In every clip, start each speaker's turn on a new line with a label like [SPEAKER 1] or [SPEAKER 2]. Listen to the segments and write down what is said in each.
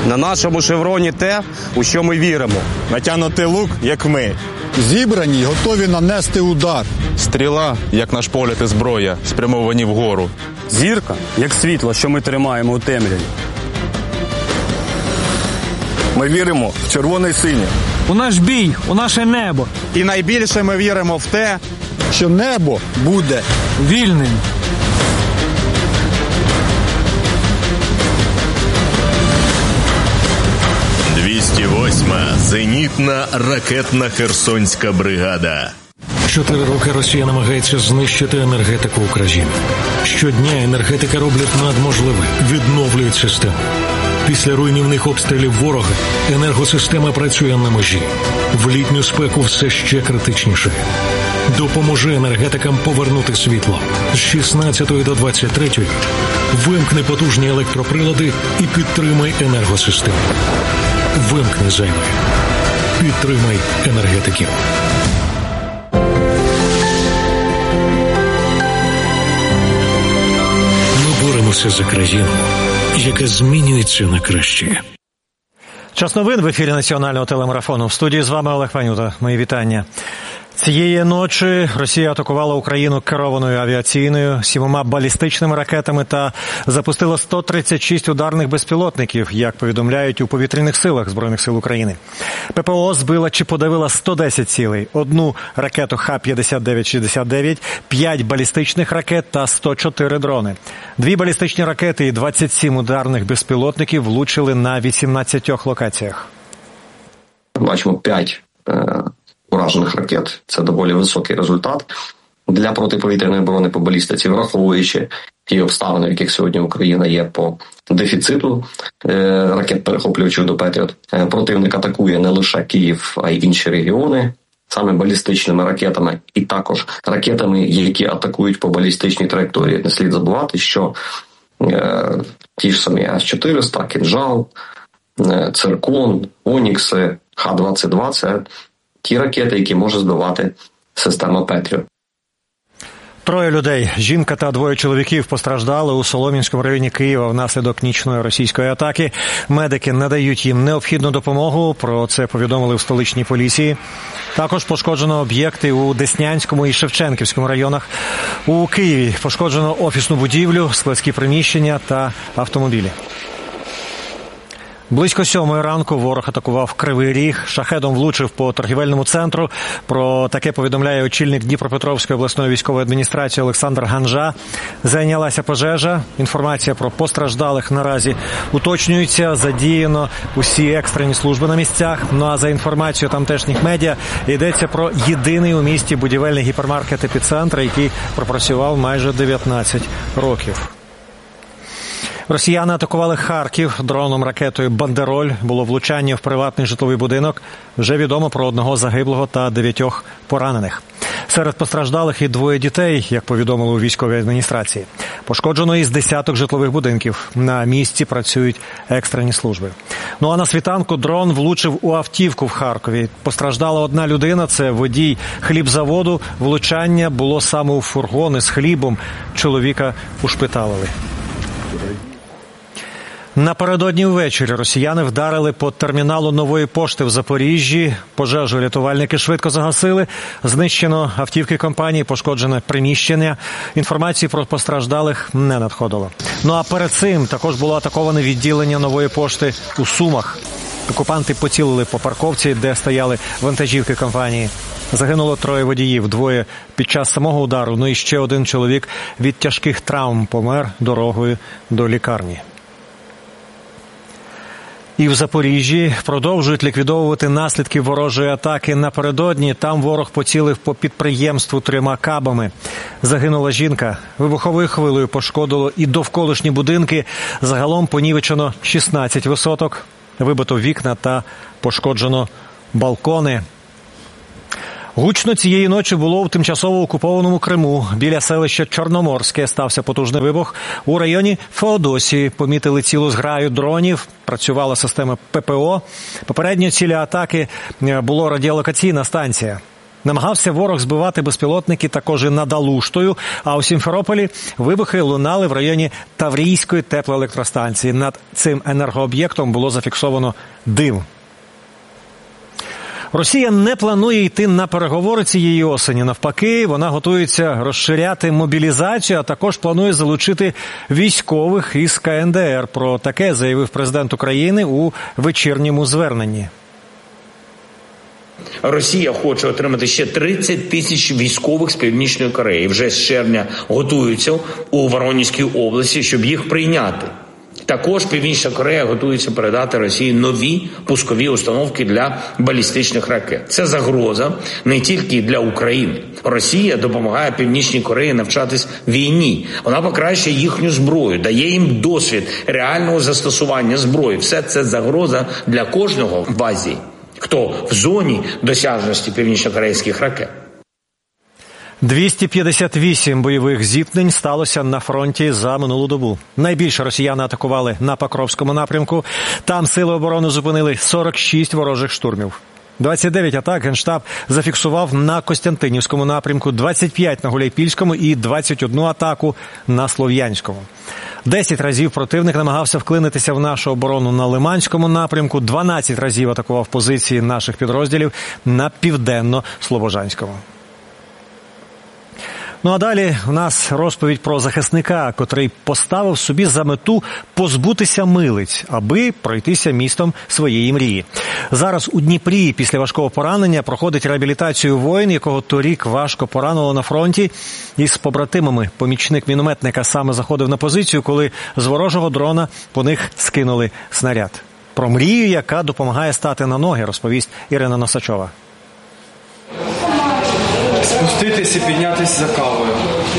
[SPEAKER 1] На нашому шевроні те, у що ми віримо.
[SPEAKER 2] Натягнутий лук, як ми.
[SPEAKER 3] Зібрані, готові нанести удар.
[SPEAKER 2] Стріла, як наш погляд і зброя, спрямовані вгору.
[SPEAKER 1] Зірка, як світло, що ми тримаємо у темряві.
[SPEAKER 2] Ми віримо в червоне і синє.
[SPEAKER 4] У наш бій, у наше небо.
[SPEAKER 1] І найбільше ми віримо в те,
[SPEAKER 3] Що небо буде
[SPEAKER 4] Вільним.
[SPEAKER 5] – 208-ма зенітна ракетна Херсонська бригада.
[SPEAKER 6] 4 роки Росія намагається знищити енергетику України. Щодня енергетика роблять надможливе, відновлюють систему. Після руйнівних обстрілів ворога енергосистема працює на межі. В літню спеку все ще критичніше. Допоможи енергетикам повернути світло. З 16 до 23 вимкни потужні електроприлади і підтримай енергосистему. Вимкни зайве. Підтримай енергетиків. Ми боремося за країну, яка змінюється на краще.
[SPEAKER 7] Час новин в ефірі національного телемарафону. В студії з вами Олег Ванюта. Мої вітання. Цієї ночі Росія атакувала Україну керованою авіаційною, 7 балістичними ракетами та запустила 136 ударних безпілотників, як повідомляють у повітряних силах Збройних сил України. ППО збила чи подавила 110 цілей, 1 ракету Х-59-69, 5 балістичних ракет та 104 дрони. 2 балістичні ракети і 27 ударних безпілотників влучили на 18 локаціях.
[SPEAKER 8] Бачимо 5 уражених ракет. Це доволі високий результат для протиповітряної оборони по балістиці, враховуючи ті обставини, в яких сьогодні Україна є по дефіциту ракет-перехоплювачів до Петріот. Противник атакує не лише Київ, а й інші регіони, саме балістичними ракетами і також ракетами, які атакують по балістичній траєкторії. Не слід забувати, що ті ж самі С-400, «Кинжал», «Циркон», «Онікси», Х-22 – це ті ракети, які може збивати система Петріот.
[SPEAKER 7] 3 людей, жінка та 2 чоловіків постраждали у Солом'янському районі Києва внаслідок нічної російської атаки. Медики надають їм необхідну допомогу, про це повідомили в столичній поліції. Також пошкоджено об'єкти у Деснянському і Шевченківському районах. У Києві пошкоджено офісну будівлю, складські приміщення та автомобілі. Близько 7 ранку ворог атакував Кривий Ріг, шахедом влучив по торгівельному центру. Про таке повідомляє очільник Дніпропетровської обласної військової адміністрації Олександр Ганжа. Зайнялася пожежа. Інформація про постраждалих наразі уточнюється. Задіяно усі екстрені служби на місцях. Ну а за інформацією тамтешніх медіа йдеться про єдиний у місті будівельний гіпермаркет «Епіцентр», який пропрацював майже 19 років. Росіяни атакували Харків дроном, ракетою «Бандероль». Було влучання в приватний житловий будинок. Вже відомо про 1 загиблого та 9 поранених. Серед постраждалих і 2 дітей, як повідомили у військовій адміністрації. Пошкоджено із десяток житлових будинків. На місці працюють екстрені служби. Ну а на світанку дрон влучив у автівку в Харкові. Постраждала 1 людина, це водій хлібзаводу. Влучання було саме у фургон із хлібом. Чоловіка ушпиталили. Напередодні ввечері росіяни вдарили по терміналу Нової пошти в Запоріжжі. Пожежу рятувальники швидко загасили. Знищено автівки компанії, пошкоджене приміщення. Інформації про постраждалих не надходило. Ну а перед цим також було атаковане відділення Нової пошти у Сумах. Окупанти поцілили по парковці, де стояли вантажівки компанії. Загинуло 3 водіїв, 2 під час самого удару. Ну і ще 1 чоловік від тяжких травм помер дорогою до лікарні. І в Запоріжжі продовжують ліквідовувати наслідки ворожої атаки. Напередодні там ворог поцілив по підприємству 3 кабами. Загинула жінка. Вибуховою хвилею пошкодило і довколишні будинки. Загалом понівечено 16 висоток, вибито вікна та пошкоджено балкони. Гучно цієї ночі було в тимчасово окупованому Криму. Біля селища Чорноморське стався потужний вибух. У районі Феодосії помітили цілу зграю дронів. Працювала система ППО. Попередньо цілі атаки було радіолокаційна станція. Намагався ворог збивати безпілотники також і над Алуштою, а у Сімферополі вибухи лунали в районі Таврійської теплоелектростанції. Над цим енергооб'єктом було зафіксовано дим. Росія не планує йти на переговори цієї осені. Навпаки, вона готується розширяти мобілізацію, а також планує залучити військових із КНДР. Про таке заявив президент України у вечірньому зверненні.
[SPEAKER 9] Росія хоче отримати ще 30 тисяч військових з Північної Кореї. Вже з червня готуються у Воронезькій області, щоб їх прийняти. Також Північна Корея готується передати Росії нові пускові установки для балістичних ракет. Це загроза не тільки для України. Росія допомагає Північній Кореї навчатись війні. Вона покращує їхню зброю, дає їм досвід реального застосування зброї. Все це загроза для кожного в Азії, хто в зоні досяжності північнокорейських ракет.
[SPEAKER 7] 258 бойових зіткнень сталося на фронті за минулу добу. Найбільше росіяни атакували на Покровському напрямку. Там сили оборони зупинили 46 ворожих штурмів. 29 атак Генштаб зафіксував на Костянтинівському напрямку, 25 на Гуляйпільському і 21 атаку на Слов'янському. 10 разів противник намагався вклинитися в нашу оборону на Лиманському напрямку, 12 разів атакував позиції наших підрозділів на Південно-Слобожанському. Ну а далі у нас розповідь про захисника, котрий поставив собі за мету позбутися милиць, аби пройтися містом своєї мрії. Зараз у Дніпрі після важкого поранення проходить реабілітацію воїн, якого торік важко поранило на фронті. Із побратимами помічник мінометника саме заходив на позицію, коли з ворожого дрона по них скинули снаряд. Про мрію, яка допомагає стати на ноги, розповість Ірина Носачова.
[SPEAKER 10] Спуститися і піднятися за кавою.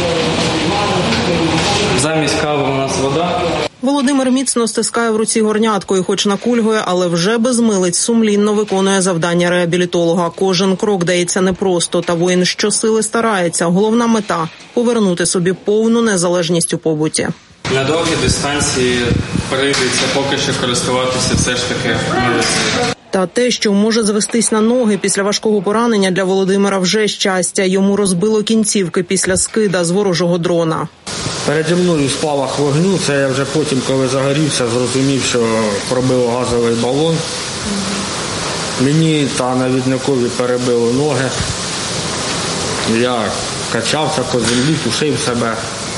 [SPEAKER 10] Замість кави у нас вода.
[SPEAKER 11] Володимир міцно стискає в руці горнятку і хоч накульгує, але вже без милиць сумлінно виконує завдання реабілітолога. Кожен крок дається непросто, та воїн щосили старається. Головна мета – повернути собі повну незалежність у побуті.
[SPEAKER 10] На довгі дистанції прийдеться поки що користуватися все ж таки милицею.
[SPEAKER 11] Та те, що може звестись на ноги після важкого поранення, для Володимира вже щастя. Йому розбило кінцівки після скида з ворожого дрона.
[SPEAKER 12] Переді мною спалах вогню, це я вже потім, коли загорівся, зрозумів, що пробило газовий балон. Мені та навідникові перебило ноги. Я качався по землі, тушив себе.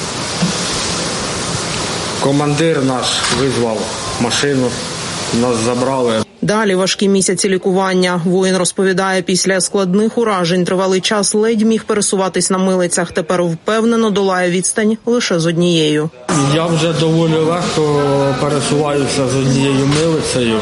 [SPEAKER 12] Командир наш визвав машину, нас забрали.
[SPEAKER 11] Далі важкі місяці лікування. Воїн розповідає, після складних уражень тривалий час ледь міг пересуватись на милицях. Тепер впевнено долає відстань лише з однією.
[SPEAKER 12] Я вже доволі легко пересуваюся з однією милицею.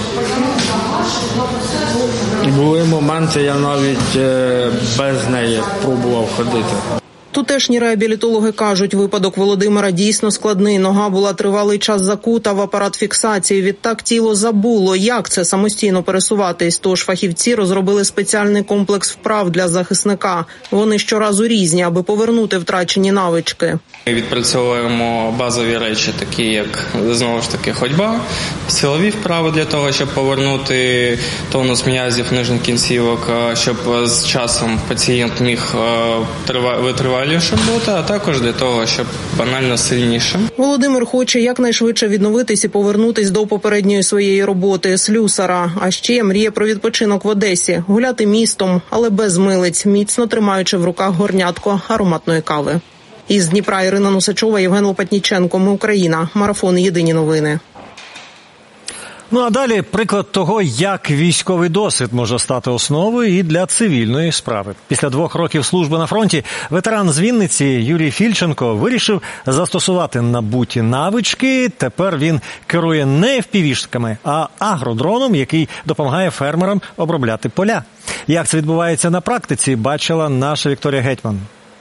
[SPEAKER 12] Були моменти, я навіть без неї пробував ходити.
[SPEAKER 11] Тутешні реабілітологи кажуть, випадок Володимира дійсно складний. Нога була тривалий час закута в апарат фіксації. Відтак тіло забуло, як це самостійно пересуватись. Тож фахівці розробили спеціальний комплекс вправ для захисника. Вони щоразу різні, аби повернути втрачені навички.
[SPEAKER 10] Ми відпрацьовуємо базові речі, такі як, знову ж таки, ходьба, силові вправи для того, щоб повернути тонус м'язів нижніх кінцівок, щоб з часом пацієнт міг витривати бути, а також для того, щоб банально сильнішим.
[SPEAKER 11] Володимир хоче якнайшвидше відновитись і повернутись до попередньої своєї роботи – слюсара. А ще мріє про відпочинок в Одесі, гуляти містом, але без милиць, міцно тримаючи в руках горнятко ароматної кави. Із Дніпра Ірина Носачова, Євген Лопатніченко. Ми Україна. Марафон. Єдині новини.
[SPEAKER 7] Ну а далі приклад того, як військовий досвід може стати основою і для цивільної справи. Після 2 років служби на фронті ветеран з Вінниці Юрій Фільченко вирішив застосувати набуті навички. Тепер він керує не FPV-шками, а агродроном, який допомагає фермерам обробляти поля. Як це відбувається на практиці, бачила наша Вікторія Гетьман.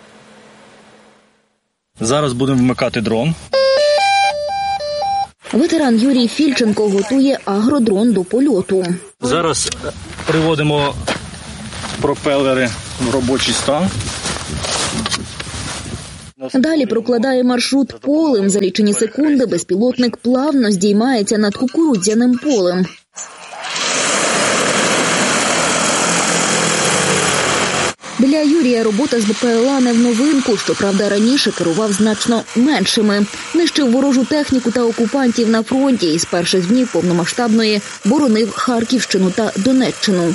[SPEAKER 1] Зараз будемо вмикати дрон.
[SPEAKER 13] Ветеран Юрій Фільченко готує агродрон до польоту.
[SPEAKER 1] Зараз приводимо пропелери в робочий стан.
[SPEAKER 13] Далі прокладає маршрут полем. За лічені секунди безпілотник плавно здіймається над кукурудзяним полем. Для Юрія робота з БПЛА не в новинку, щоправда, раніше керував значно меншими. Нищив ворожу техніку та окупантів на фронті і з перших днів повномасштабної боронив Харківщину та Донеччину.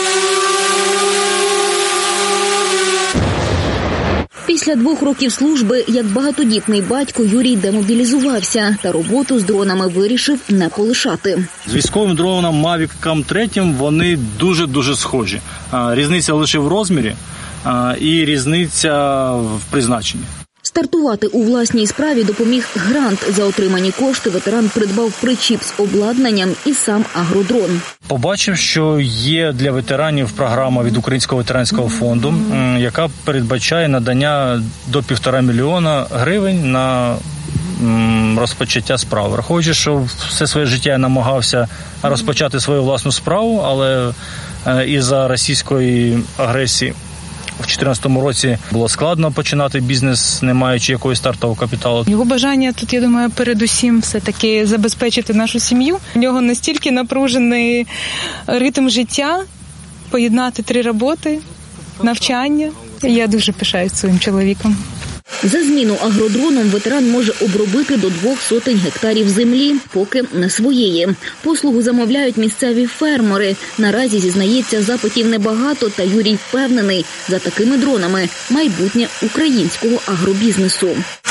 [SPEAKER 13] Після 2 років служби, як багатодітний батько, Юрій демобілізувався та роботу з дронами вирішив не полишати.
[SPEAKER 14] З військовим дроном Mavic Cam 3 вони дуже-дуже схожі. Різниця лише в розмірі і різниця в призначенні.
[SPEAKER 13] Стартувати у власній справі допоміг грант. За отримані кошти ветеран придбав причіп з обладнанням і сам агродрон.
[SPEAKER 14] Побачив, що є для ветеранів програма від Українського ветеранського фонду, яка передбачає надання до 1,5 мільйона гривень на розпочаття справи. Враховуючи, що все своє життя я намагався розпочати свою власну справу, але із-за російської агресії в 2014 році було складно починати бізнес, не маючи якогось стартового капіталу.
[SPEAKER 15] Його бажання тут, я думаю, передусім все-таки забезпечити нашу сім'ю. У нього настільки напружений ритм життя, поєднати 3 роботи, навчання. Я дуже пишаюсь своїм чоловіком.
[SPEAKER 13] За зміну агродроном ветеран може обробити до 200 гектарів землі, поки не своєї. Послугу замовляють місцеві фермери. Наразі, зізнається, запитів небагато, та Юрій впевнений, за такими дронами майбутнє українського агробізнесу.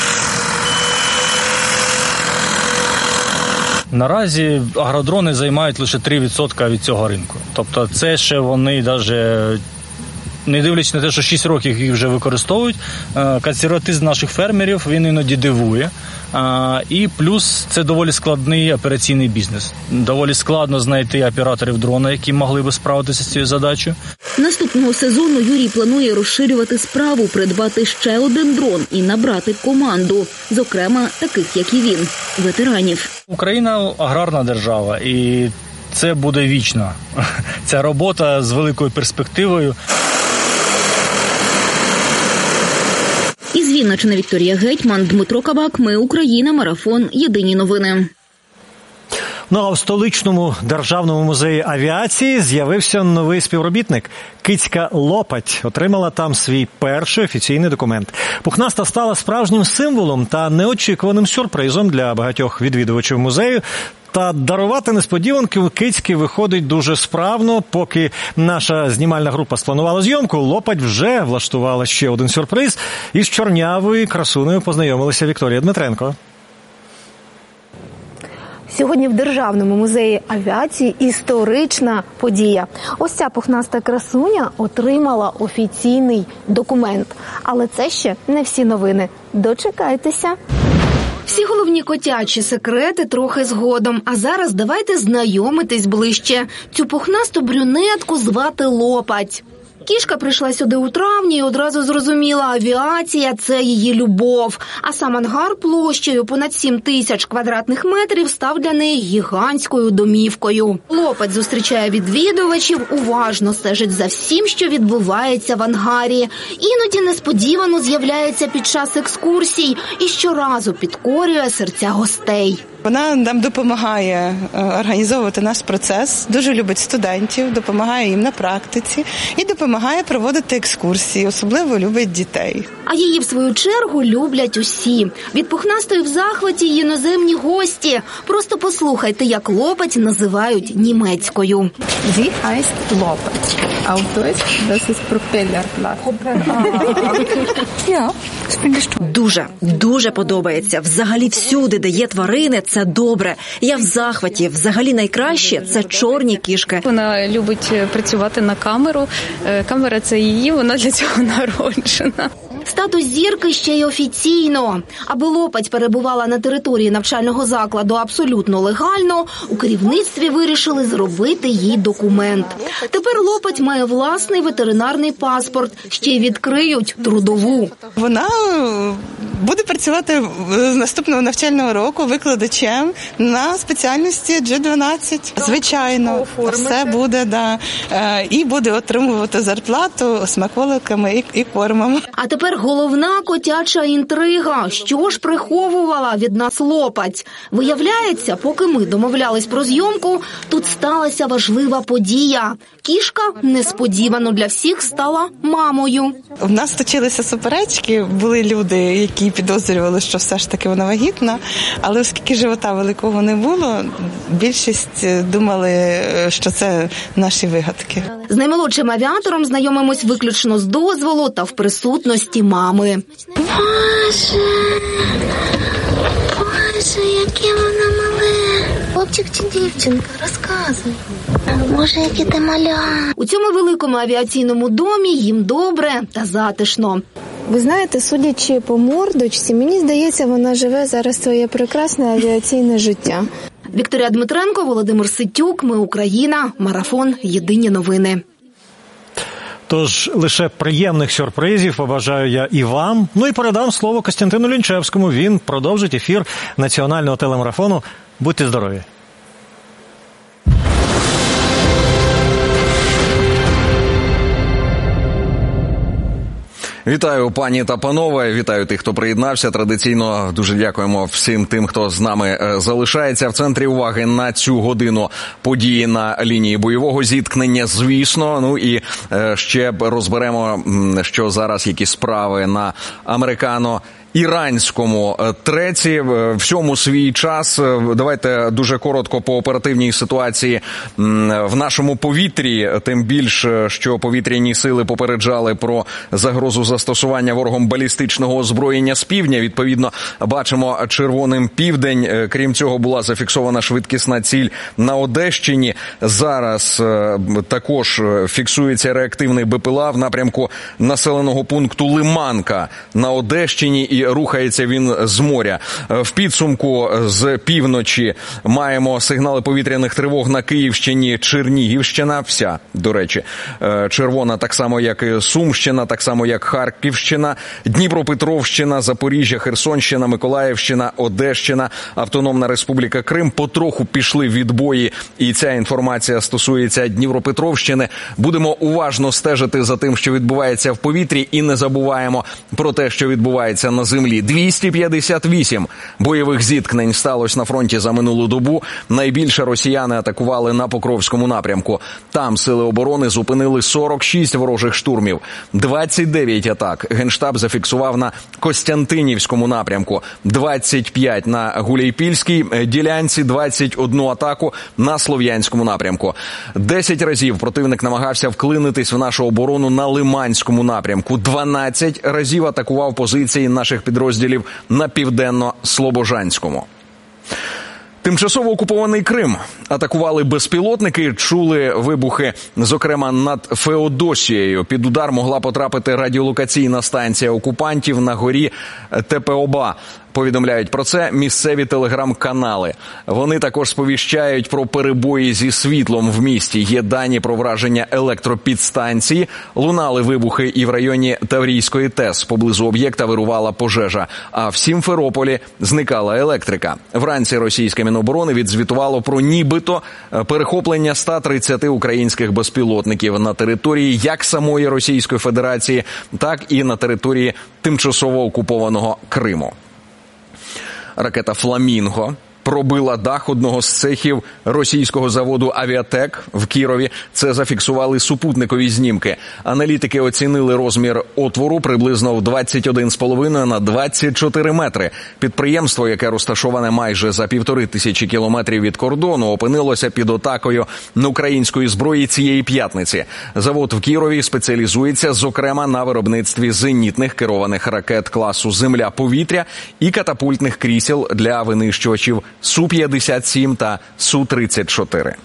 [SPEAKER 14] Наразі агродрони займають лише 3% від цього ринку. Тобто це ще вони навіть... Не дивлячись на те, що 6 років їх вже використовують, консерватизм наших фермерів, він іноді дивує. І плюс це доволі складний операційний бізнес. Доволі складно знайти операторів дрона, які могли би справитися з цією задачею.
[SPEAKER 13] Наступного сезону Юрій планує розширювати справу, придбати ще 1 дрон і набрати команду. Зокрема, таких, як і він, ветеранів.
[SPEAKER 14] Україна аграрна держава, і це буде вічно. Ця робота з великою перспективою.
[SPEAKER 13] Із Вінниччини Вікторія Гетьман, Дмитро Кабак. Ми Україна. Марафон. Єдині новини.
[SPEAKER 7] Ну а в столичному державному музеї авіації з'явився новий співробітник. Кицька Лопать отримала там свій перший офіційний документ. Пухнаста стала справжнім символом та неочікуваним сюрпризом для багатьох відвідувачів музею. Та дарувати несподіванки у Кицьки виходить дуже справно. Поки наша знімальна група спланувала зйомку, Лопать вже влаштувала ще один сюрприз. Із чорнявою красунею познайомилася Вікторія Дмитренко.
[SPEAKER 16] Сьогодні в Державному музеї авіації історична подія. Ось ця пухнаста красуня отримала офіційний документ. Але це ще не всі новини. Дочекайтеся.
[SPEAKER 17] Всі головні котячі секрети трохи згодом. А зараз давайте знайомитись ближче. Цю пухнасту брюнетку звати Лопать. Кішка прийшла сюди у травні і одразу зрозуміла, авіація – це її любов. А сам ангар площею понад 7 тисяч квадратних метрів став для неї гігантською домівкою. Лопать зустрічає відвідувачів, уважно стежить за всім, що відбувається в ангарі. Іноді несподівано з'являється під час екскурсій і щоразу підкорює серця гостей.
[SPEAKER 18] Вона нам допомагає організовувати наш процес, дуже любить студентів, допомагає їм на практиці і допомагає проводити екскурсії, особливо любить дітей.
[SPEAKER 17] А її, в свою чергу, люблять усі. Від пухнастої в захваті й іноземні гості. Просто послухайте, як Лопать називають німецькою.
[SPEAKER 19] Sie heißt Lopać. Auf Deutsch, das ist Propellerblatt.
[SPEAKER 20] Дуже подобається. Взагалі всюди, де є тварини, це добре. Я в захваті. Взагалі найкраще – це чорні кішки.
[SPEAKER 21] Вона любить працювати на камеру. Камера – це її, вона для цього народжена.
[SPEAKER 17] Статус зірки ще й офіційно. Аби Лопать перебувала на території навчального закладу абсолютно легально, у керівництві вирішили зробити їй документ. Тепер Лопать має власний ветеринарний паспорт, ще й відкриють трудову.
[SPEAKER 18] Вона буде працювати з наступного навчального року викладачем на спеціальності G12. Звичайно, все буде, да. І буде отримувати зарплату смаколиками і кормом.
[SPEAKER 17] А тепер головна котяча інтрига. Що ж приховувала від нас Лопать? Виявляється, поки ми домовлялись про зйомку, тут сталася важлива подія. Кішка несподівано для всіх стала мамою.
[SPEAKER 18] У нас точилися суперечки, були люди, які підозрювали, що все ж таки вона вагітна, але оскільки живота великого не було, більшість думали, що це наші вигадки.
[SPEAKER 17] З наймолодшим авіатором знайомимось виключно з дозволу та в присутності мами.
[SPEAKER 2] Боже, яке воно мале. Хлопчик чи дівчинка, розказуй. Боже, яке ти маля.
[SPEAKER 17] У цьому великому авіаційному домі їм добре та затишно.
[SPEAKER 16] Ви знаєте, судячи по мордочці, мені здається, вона живе зараз своє прекрасне авіаційне життя.
[SPEAKER 17] Вікторія Дмитренко, Володимир Ситюк, Ми Україна, Марафон, Єдині новини.
[SPEAKER 7] Тож лише приємних сюрпризів побажаю я і вам. Ну і передам слово Костянтину Лінчевському. Він продовжить ефір національного телемарафону. Будьте здорові!
[SPEAKER 22] Вітаю, пані та панове, вітаю тих, хто приєднався. Традиційно дуже дякуємо всім тим, хто з нами залишається. В центрі уваги на цю годину події на лінії бойового зіткнення, звісно. Ну і ще розберемо, що зараз, які справи на американо-іранському треці. Всьому свій час. Давайте дуже коротко по оперативній ситуації в нашому повітрі. Тим більше, що повітряні сили попереджали про загрозу застосування ворогом балістичного озброєння з півдня. Відповідно, бачимо червоним південь. Крім цього, була зафіксована швидкісна ціль на Одещині. Зараз також фіксується реактивний БПЛА в напрямку населеного пункту Лиманка на Одещині, і рухається він з моря. В підсумку з півночі маємо сигнали повітряних тривог на Київщині, Чернігівщина, вся, до речі, червона, так само як і Сумщина, так само як Харківщина, Дніпропетровщина, Запоріжжя, Херсонщина, Миколаївщина, Одещина, Автономна Республіка Крим. Потроху пішли відбої, і ця інформація стосується Дніпропетровщини. Будемо уважно стежити за тим, що відбувається в повітрі, і не забуваємо про те, що відбувається на землі. 258 бойових зіткнень сталося на фронті за минулу добу. Найбільше росіяни атакували на Покровському напрямку. Там сили оборони зупинили 46 ворожих штурмів. 29 атак Генштаб зафіксував на Костянтинівському напрямку. 25 на Гуляйпільській ділянці, 21 атаку на Слов'янському напрямку. 10 разів противник намагався вклинитись в нашу оборону на Лиманському напрямку. 12 разів атакував позиції наших підрозділів на Південно-Слобожанському. Тимчасово окупований Крим атакували безпілотники, чули вибухи, зокрема над Феодосією. Під удар могла потрапити радіолокаційна станція окупантів на горі Тепеоба. Повідомляють про це місцеві телеграм-канали. Вони також сповіщають про перебої зі світлом в місті. Є дані про враження електропідстанції. Лунали вибухи і в районі Таврійської ТЕС. Поблизу об'єкта вирувала пожежа. А в Сімферополі зникала електрика. Вранці російське Міноборони відзвітувало про нібито перехоплення 130 українських безпілотників на території як самої Російської Федерації, так і на території тимчасово окупованого Криму. Ракета «Фламінго» пробила дах одного з цехів російського заводу «Авіатек» в Кірові. Це зафіксували супутникові знімки. Аналітики оцінили розмір отвору приблизно в 21,5 на 24 метри. Підприємство, яке розташоване майже за 1500 кілометрів від кордону, опинилося під атакою української зброї цієї п'ятниці. Завод в Кірові спеціалізується, зокрема, на виробництві зенітних керованих ракет класу «Земля-повітря» і катапультних крісел для винищувачів Су-57 та Су-34.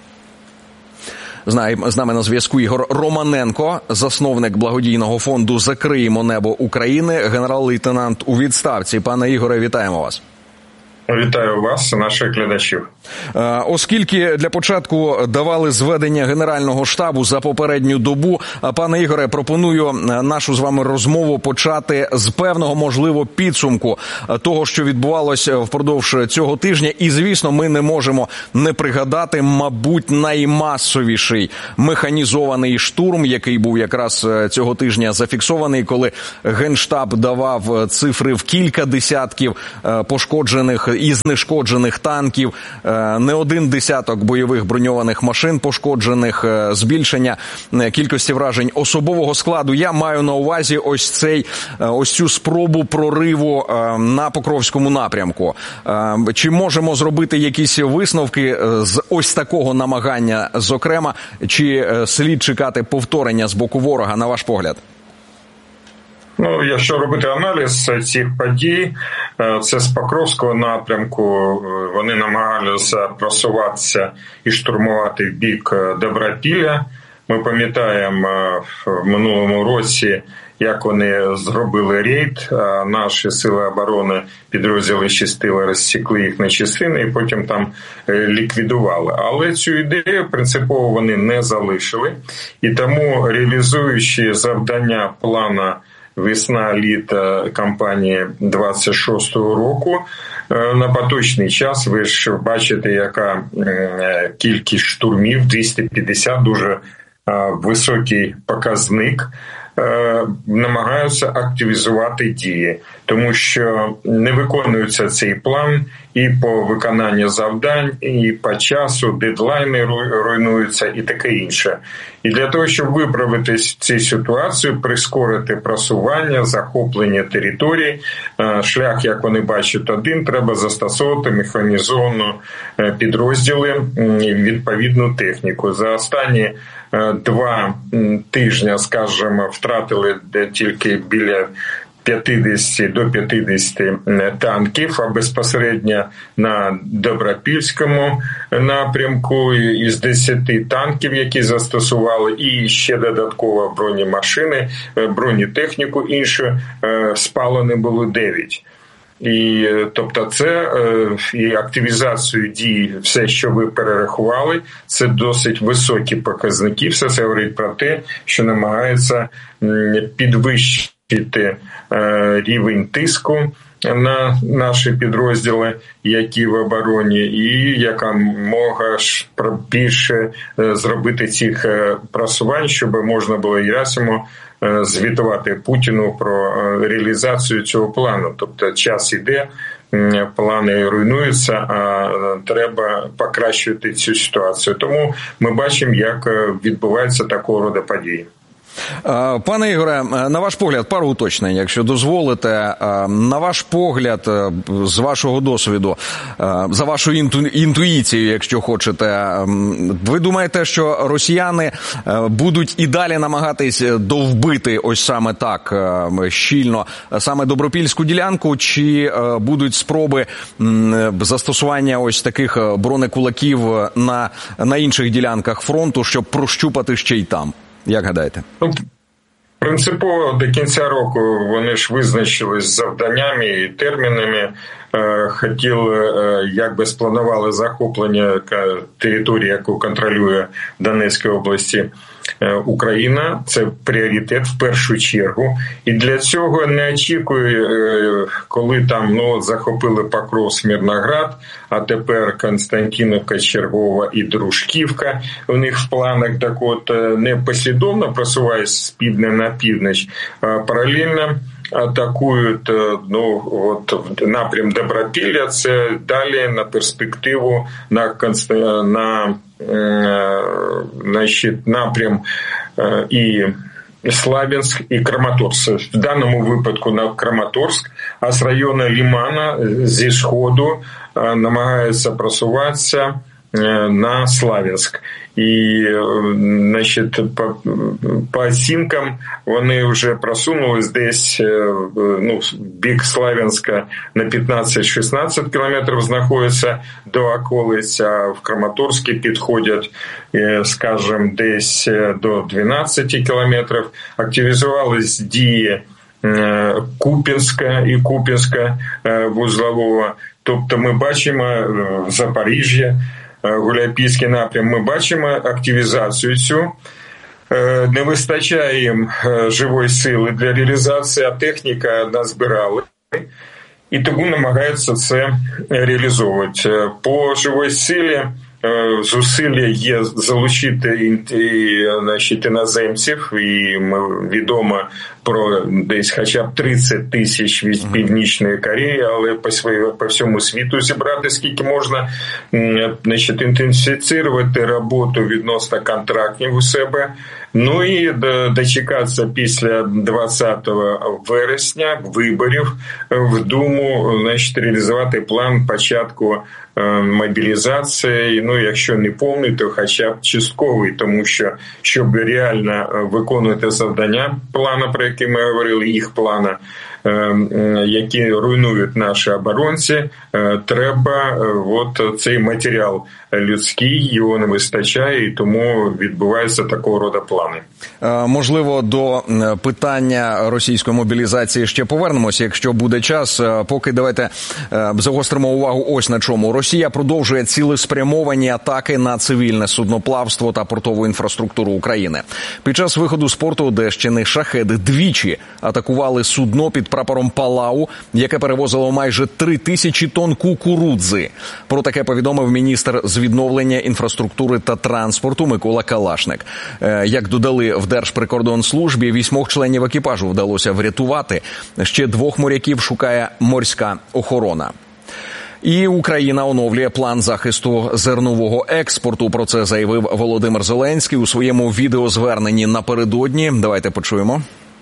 [SPEAKER 22] З нами на зв'язку Ігор Романенко, засновник благодійного фонду «Закриємо небо України», генерал-лейтенант у відставці. Пане Ігоре, вітаємо вас.
[SPEAKER 3] Вітаю вас, наших глядачів.
[SPEAKER 22] Оскільки для початку давали зведення Генерального штабу за попередню добу, пане Ігоре, пропоную нашу з вами розмову почати з певного, можливо, підсумку того, що відбувалося впродовж цього тижня. І, звісно, ми не можемо не пригадати, мабуть, наймасовіший механізований штурм, який був якраз цього тижня зафіксований, коли Генштаб давав цифри в кілька десятків пошкоджених і знешкоджених танків, не один десяток бойових броньованих машин пошкоджених, збільшення кількості вражень особового складу. Я маю на увазі ось цю спробу прориву на Покровському напрямку. Чи можемо зробити якісь висновки з ось такого намагання, зокрема, чи слід чекати повторення з боку ворога, на ваш погляд?
[SPEAKER 3] Якщо робити аналіз цих подій, це з Покровського напрямку вони намагалися просуватися і штурмувати в бік Добропілля. Ми пам'ятаємо в минулому році, як вони зробили рейд, а наші сили оборони, підрозділи чистили, розсікли їх на частини і потім там ліквідували. Але цю ідею принципово вони не залишили, і тому, реалізуючи завдання плану весна-літо кампанії 26-го року, на поточний час, ви ж бачите, яка кількість штурмів, 250, дуже високий показник, намагаються активізувати дії, тому що не виконується цей план і по виконанню завдань, і по часу, дедлайни руйнуються і таке інше. І для того, щоб виправити цю ситуацію, прискорити просування, захоплення територій, шлях, як вони бачать, один, треба застосовувати механізовані підрозділи і відповідну техніку. За останні 2 тижні, скажімо, втратили тільки біля 50 до 50 танків, а безпосередньо на Добропільському напрямку із 10 танків, які застосували, і ще додатково бронемашини, бронетехніку іншу, спалені було 9. І, тобто, це і активізацію дій, все, що ви перерахували, це досить високі показники. Все це говорить про те, що намагається підвищити рівень тиску на наші підрозділи, які в обороні, і якомога більше зробити цих просувань, щоб можна було Герасиму звітувати Путіну про реалізацію цього плану. Тобто час іде, плани руйнуються, а треба покращувати цю ситуацію. Тому ми бачимо, як відбуваються такого роду події.
[SPEAKER 22] Пане Ігоре, на ваш погляд, пару уточнень, якщо дозволите. На ваш погляд, з вашого досвіду, за вашою інтуїцією, якщо хочете, ви думаєте, що росіяни будуть і далі намагатись довбити ось саме так щільно саме Добропільську ділянку, чи будуть спроби застосування ось таких бронекулаків на інших ділянках фронту, щоб прощупати ще й там? Як гадаєте?
[SPEAKER 3] Принципово до кінця року вони ж визначились з завданнями і термінами. Якби спланували захоплення території, яку контролює в Донецькій області Україна. Це пріоритет в першу чергу. І для цього не очікує, коли там захопили Покров, Смірноград, а тепер Константинівка, Чергова і Дружківка. У них в планах так от не послідовно просуваються з півдня на північ, а паралельно атакують напрям Добропілля, це далі на перспективу напрям і Славянськ і Краматорськ. В даному випадку на Краматорськ, а з району Лимана зі сходу намагаються просуватися на Славянськ. І, по оцінкам вони вже просунулись десь в бік Славянська на 15-16 кілометрів знаходяться до околиць, а в Краматорській підходять, скажімо, десь до 12 кілометрів. Активізувались дії Куп'янська і Куп'янська вузлового. Тобто ми бачимо Запоріжжя, Гуляйпільський напрям, ми бачимо активізацію цю. Не вистачає їм живої сили для реалізації, а техніка назбирали. І тому намагаються це реалізовувати. По живій силі зусилля є залучити іноземців, і відомо про десь хоча б 30 тисяч від Північної Кореї, але по всьому світу зібрати скільки можна, інтенсифікувати роботу відносно контрактів у себе. Ну і дочекатися після 20 вересня виборів в Думу, реалізувати план початку мобілізації, ну, якщо не повний, то хоча б частковий, тому що, щоб реально виконувати завдання плану, про які ми говорили, їх плану, які руйнують наші оборонці, треба цей матеріал людський, його не вистачає, і тому відбуваються такого роду плани.
[SPEAKER 22] Можливо, до питання російської мобілізації ще повернемося, якщо буде час. Поки давайте загостримо увагу ось на чому. Росія продовжує цілеспрямовані атаки на цивільне судноплавство та портову інфраструктуру України. Під час виходу з порту Одещини шахеди двічі атакували судно під прапором Палау, яке перевозило майже 3000 тонн кукурудзи. Про таке повідомив міністр з відновлення інфраструктури та транспорту Микола Калашник. Як додали в Держприкордонслужбі, 8 членів екіпажу вдалося врятувати. Ще 2 моряків шукає морська охорона. І Україна оновлює план захисту зернового експорту. Про це заявив Володимир Зеленський у своєму відеозверненні напередодні. Давайте почуємо.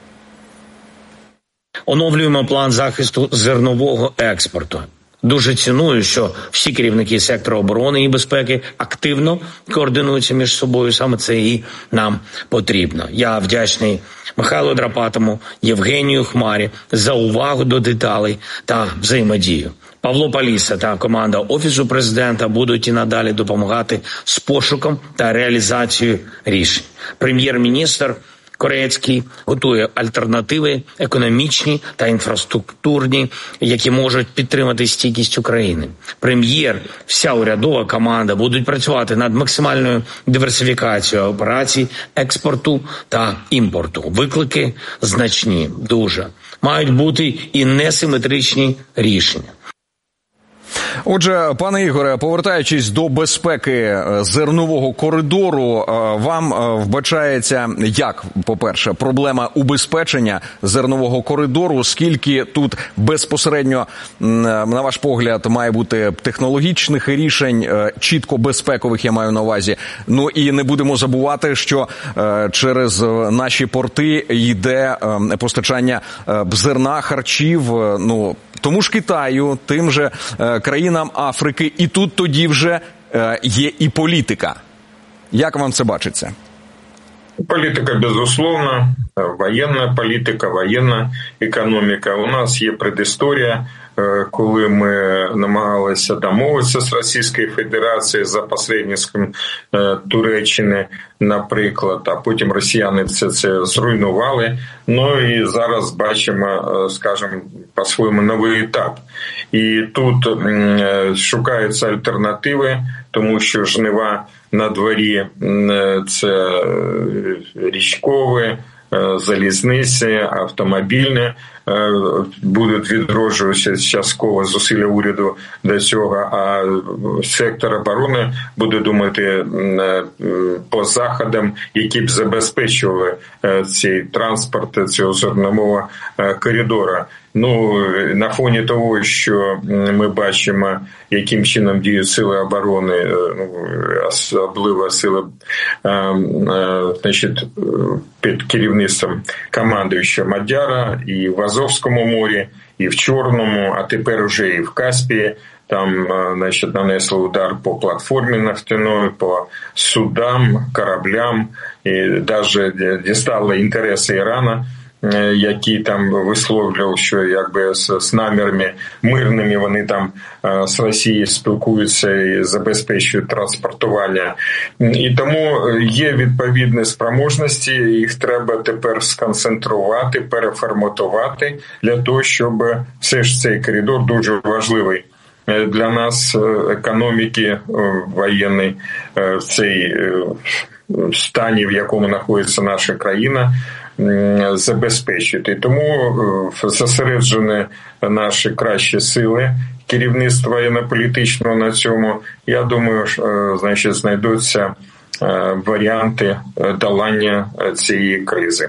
[SPEAKER 9] Оновлюємо план захисту зернового експорту. Дуже ціную, що всі керівники сектору оборони і безпеки активно координуються між собою. Саме це і нам потрібно. Я вдячний Михайлу Драпатому, Євгенію Хмарі за увагу до деталей та взаємодію. Павло Паліса та команда Офісу Президента будуть і надалі допомагати з пошуком та реалізацією рішень. Прем'єр-міністр Корецький готує альтернативи економічні та інфраструктурні, які можуть підтримати стійкість України. Прем'єр, вся урядова команда будуть працювати над максимальною диверсифікацією операцій експорту та імпорту. Виклики значні, дуже. Мають бути і несиметричні рішення.
[SPEAKER 22] Отже, пане Ігоре, повертаючись до безпеки зернового коридору, вам вбачається, як, по-перше, проблема убезпечення зернового коридору, скільки тут безпосередньо, на ваш погляд, має бути технологічних рішень, чітко безпекових, я маю на увазі. Ну і не будемо забувати, що через наші порти йде постачання зерна, харчів, ну, тому ж Китаю, тим же країнам Африки, і тут тоді вже є і політика. Як вам це бачиться?
[SPEAKER 3] Політика, безусловно, воєнна політика, воєнна економіка. У нас є предісторія, коли ми намагалися домовитися з Російською Федерацією за посередництвом Туреччини, наприклад, а потім росіяни це зруйнували. Ну і зараз бачимо, скажімо, по-своєму новий етап. І тут шукаються альтернативи, тому що жнива на дворі – це річкові, залізниці, автомобільні, будуть відроджуватися частково зусилля уряду до цього, а сектор оборони буде думати по заходам, які б забезпечували цей транспорт цього зернового коридора. Ну, на фоні того, що ми бачимо, яким чином діють сили оборони, особливо сили, значить, під керівництвом командуючого Мадяра і в Азовському морі, і в Чорному, а тепер уже і в Каспії. Там, значить, нанесли удар по платформі нафтяної, по судам, кораблям, і навіть дістали інтереси Ірана який там висловлював, що якби з намірами мирними вони там з Росією спілкуються і забезпечують транспортування. І тому є відповідні спроможності, їх треба тепер сконцентрувати, переформатувати для того, щоб все ж цей коридор дуже важливий для нас, економіки воєнної, в цій стані, в якому знаходиться наша країна, забезпечити. Тому зосереджені наші кращі сили керівництва воєнно-політичного на цьому. Я думаю, значить, знайдуться варіанти долання цієї кризи.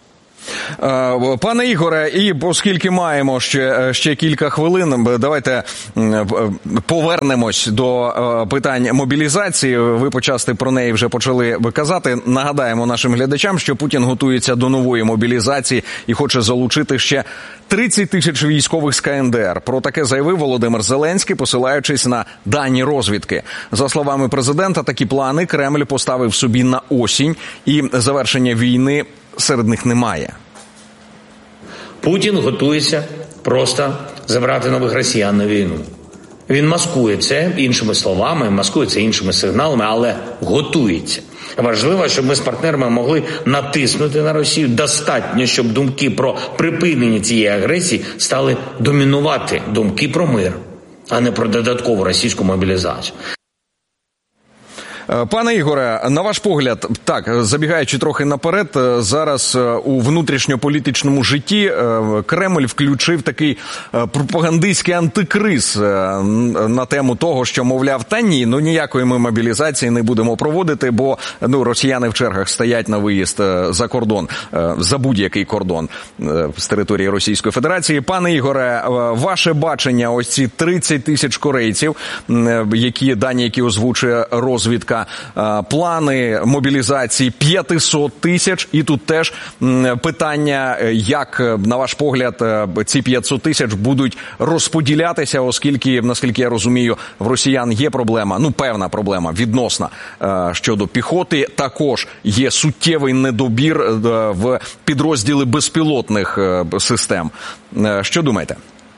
[SPEAKER 22] Пане Ігоре, і оскільки маємо ще кілька хвилин, давайте повернемось до питань мобілізації. Ви почасти про неї вже почали казати. Нагадаємо нашим глядачам, що Путін готується до нової мобілізації і хоче залучити ще 30 тисяч військових з КНДР. Про таке заявив Володимир Зеленський, посилаючись на дані розвідки. За словами президента, такі плани Кремль поставив собі на осінь, і завершення війни серед них немає.
[SPEAKER 9] Путін готується просто забрати нових росіян на війну. Він маскує це іншими словами, маскує це іншими сигналами, але готується. Важливо, щоб ми з партнерами могли натиснути на Росію достатньо, щоб думки про припинення цієї агресії стали домінувати думки про мир, а не про додаткову російську мобілізацію.
[SPEAKER 22] Пане Ігоре, на ваш погляд, так, забігаючи трохи наперед, зараз у внутрішньополітичному житті Кремль включив такий пропагандистський антикриз на тему того, що, мовляв, та ні, ніякої ми мобілізації не будемо проводити, бо росіяни в чергах стоять на виїзд за кордон, за будь-який кордон з території Російської Федерації. Пане Ігоре, ваше бачення, ось ці 30 тисяч корейців, дані, які озвучує розвідка, плани мобілізації 500 тисяч. І тут теж питання, як, на ваш погляд, ці 500 тисяч будуть розподілятися, оскільки, наскільки я розумію, в росіян є проблема, певна проблема відносна щодо піхоти. Також є суттєвий недобір в підрозділи безпілотних систем. Що думаєте?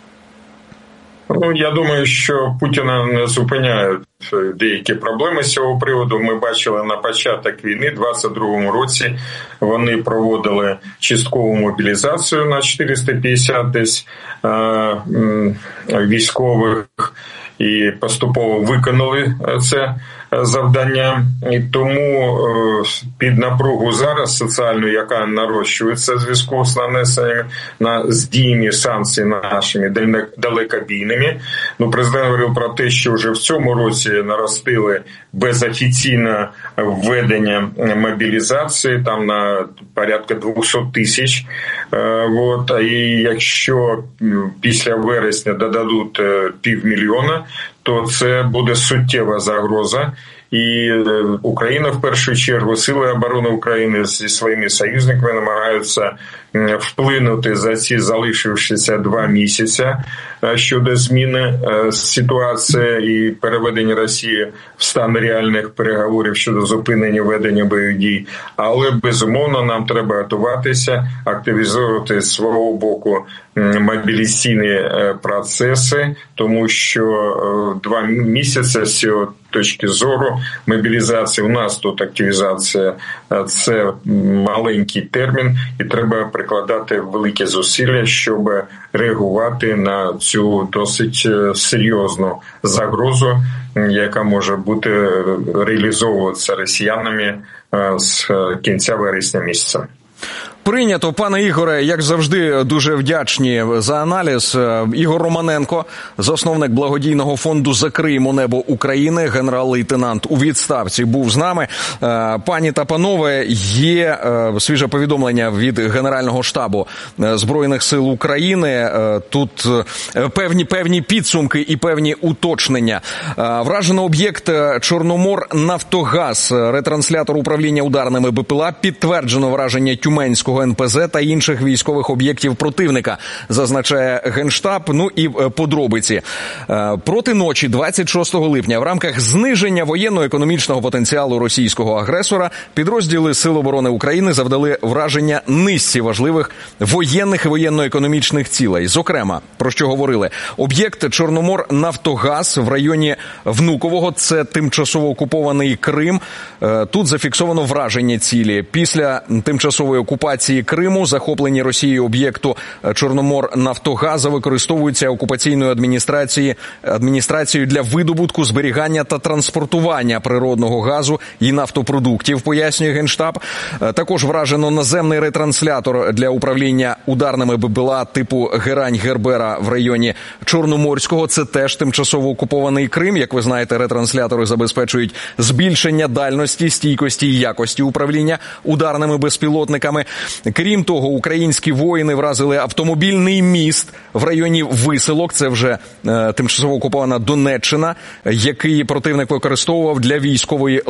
[SPEAKER 3] Я думаю, що Путіна не зупиняють деякі проблеми з цього приводу. Ми бачили на початок війни, в 22-му році, вони проводили часткову мобілізацію на 450 десь військових і поступово виконали це завдання. І тому під напругу зараз соціальну, яка нарощується в зв'язку з нанесенням з діями санкцій нашими далекобійними. Президент говорив про те, що вже в цьому році наростили безофіційне введення мобілізації, там на порядка 200 тисяч. І якщо після вересня додадуть 500 000, то це буде суттєва загроза. І Україна, в першу чергу, Сили оборони України зі своїми союзниками намагаються вплинути за ці залишившися 2 місяці щодо зміни ситуації і переведення Росії в стан реальних переговорів щодо зупинення ведення бойових дій. Але, безумовно, нам треба готуватися, активізувати з свого боку мобілізаційні процеси, тому що 2 місяці з цього точки зору мобілізації, у нас тут активізація – це маленький термін, і треба прикладати великі зусилля, щоб реагувати на цю досить серйозну загрозу, яка може бути реалізовуватися росіянами з кінця вересня місяця.
[SPEAKER 22] Прийнято. Пане Ігоре, як завжди, дуже вдячні за аналіз. Ігор Романенко, засновник благодійного фонду «Закриємо небо України», генерал-лейтенант у відставці, був з нами. Пані та панове, є свіже повідомлення від Генерального штабу Збройних сил України. Тут певні підсумки і певні уточнення. Вражено об'єкт Чорноморнафтогаз, ретранслятор управління ударними БПЛА, підтверджено враження Тюменського українського НПЗ та інших військових об'єктів противника, зазначає Генштаб. Ну і подробиці. Проти ночі 26 липня в рамках зниження воєнно-економічного потенціалу російського агресора підрозділи Сил оборони України завдали враження низці важливих воєнних і воєнно-економічних цілей. Зокрема, про що говорили? Об'єкт Чорноморнафтогаз в районі Внукового, це тимчасово окупований Крим. Тут зафіксовано враження цілі. Після тимчасової окупації Криму захоплені Росією об'єкту Чорноморнафтогаза використовуються окупаційною адміністрацією для видобутку, зберігання та транспортування природного газу і нафтопродуктів, пояснює Генштаб. Також вражено наземний ретранслятор для управління ударними БПЛА типу Герань-Гербера в районі Чорноморського. Це теж тимчасово окупований Крим. Як ви знаєте, ретранслятори забезпечують збільшення дальності, стійкості і якості управління ударними безпілотниками. Крім того, українські воїни вразили автомобільний міст в районі Виселок, це вже тимчасово окупована Донеччина, який противник використовував для військової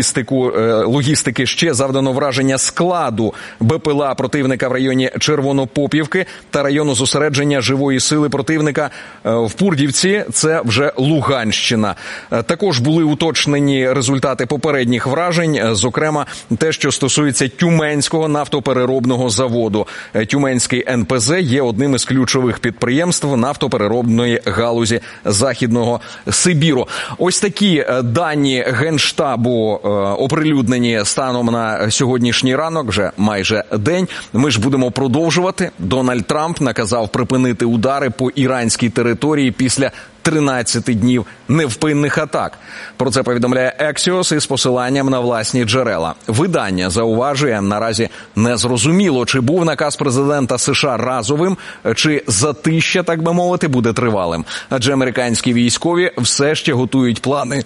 [SPEAKER 22] логістики. Ще завдано враження складу БПЛА противника в районі Червонопопівки та району зосередження живої сили противника в Пурдівці, це вже Луганщина. Також були уточнені результати попередніх вражень, зокрема те, що стосується Тюменського нафтопереробного заводу. Тюменський НПЗ є одним із ключових підприємств нафтопереробної галузі Західного Сибіру. Ось такі дані Генштабу оприлюднені станом на сьогоднішній ранок, вже майже день. Ми ж будемо продовжувати. Дональд Трамп наказав припинити удари по іранській території після 13 днів невпинних атак. Про це повідомляє Axios із посиланням на власні джерела. Видання зауважує, наразі не зрозуміло, чи був наказ президента США разовим, чи затища, так би мовити, буде тривалим. Адже американські військові все ще готують плани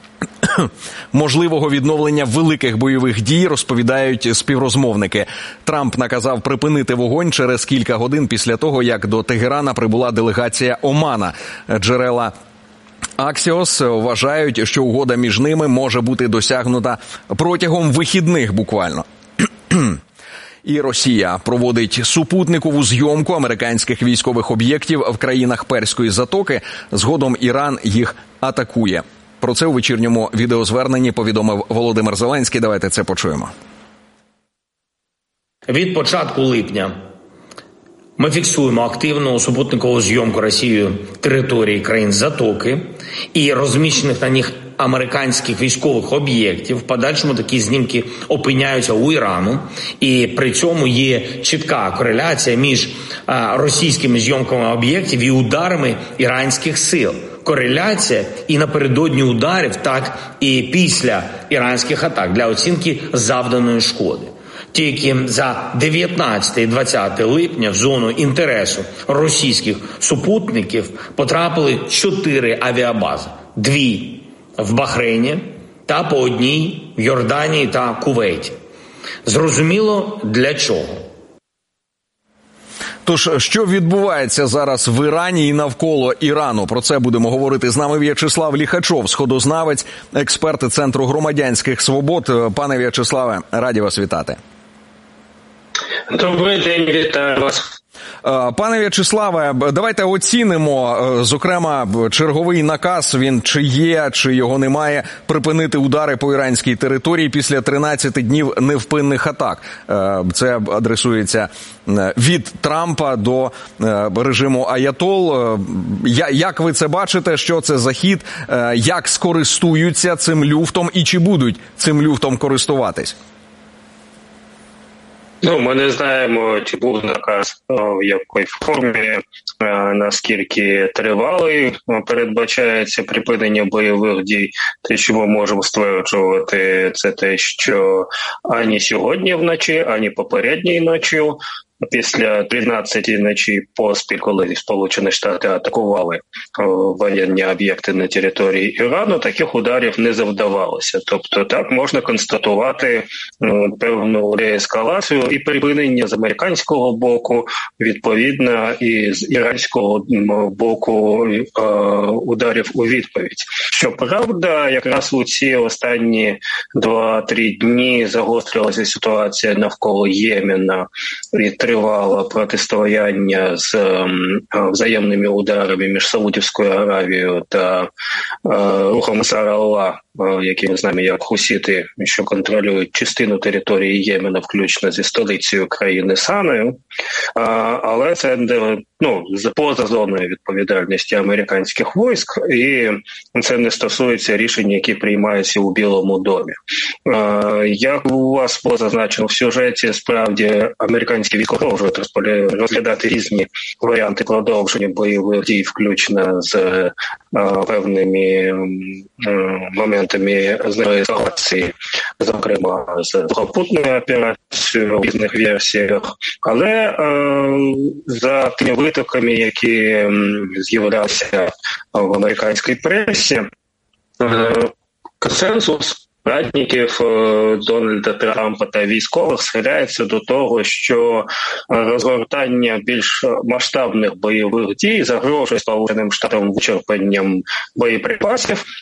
[SPEAKER 22] можливого відновлення великих бойових дій, розповідають співрозмовники. Трамп наказав припинити вогонь через кілька годин після того, як до Тегерана прибула делегація Омана. Джерела Axios вважають, що угода між ними може бути досягнута протягом вихідних буквально. І Росія проводить супутникову зйомку американських військових об'єктів в країнах Перської затоки. Згодом Іран їх атакує. Про це у вечірньому відеозверненні повідомив Володимир Зеленський. Давайте це почуємо.
[SPEAKER 9] Від початку липня ми фіксуємо активну супутникову зйомку Росією території країн Затоки і розміщених на них американських військових об'єктів. В подальшому такі знімки опиняються у Ірану. І при цьому є чітка кореляція між російськими зйомками об'єктів і ударами іранських сил. Кореляція і напередодні ударів, так і після іранських атак для оцінки завданої шкоди. Тільки за 19 і 20 липня в зону інтересу російських супутників потрапили 4 авіабази. 2 в Бахрейні та по 1 в Йорданії та Кувейті. Зрозуміло, для чого.
[SPEAKER 22] Тож, що відбувається зараз в Ірані і навколо Ірану? Про це будемо говорити. З нами В'ячеслав Ліхачов, сходознавець, експерт Центру громадянських свобод. Пане В'ячеславе, раді вас вітати.
[SPEAKER 4] Добрий день, вітаю вас.
[SPEAKER 22] Пане В'ячеславе, давайте оцінимо, зокрема, черговий наказ, він чи є, чи його немає, припинити удари по іранській території після 13 днів невпинних атак. Це адресується від Трампа до режиму Аятол. Як ви це бачите, що це за хід, як скористуються цим люфтом і чи будуть цим люфтом користуватись?
[SPEAKER 4] Ми не знаємо, чи був наказ, в якій формі, наскільки тривалий передбачається припинення бойових дій. Те, що ми можемо стверджувати, це те, що ані сьогодні вночі, ані попередньої ночі після 13 ночей поспіль, коли Сполучені Штати атакували воєнні об'єкти на території Ірану, таких ударів не завдавалося. Тобто так можна констатувати певну реескалацію і припинення з американського боку, відповідно, і з іранського боку ударів у відповідь. Щоправда, якраз у ці останні 2-3 дні загострилася ситуація навколо Ємена і тривало протистояння з взаємними ударами між Саудівською Аравією та рухом Насралла, які ми знаємо як хусіти, що контролюють частину території Ємена, включно зі столицею країни Саною. Але це поза зоною відповідальності американських військ, і це не стосується рішень, які приймаються у Білому домі. Як у вас було зазначено в сюжеті, справді американські війська продовжують розглядати різні варіанти продовження бойових дій, включно з певними моментами ескалації, зокрема з сухопутною операцією в різних версіях. Але за тими витоками, які з'являлися в американській пресі, консенсус радників Дональда Трампа та військових схиляється до того, що розгортання більш масштабних бойових дій загрожує Сполученим Штатам вичерпанням боєприпасів,